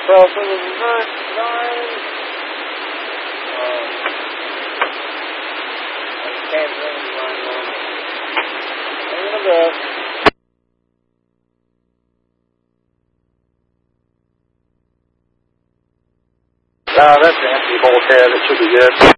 Well, for the reverse line, I can't really line one. I'm gonna go. That's an empty bulkhead. It should be good.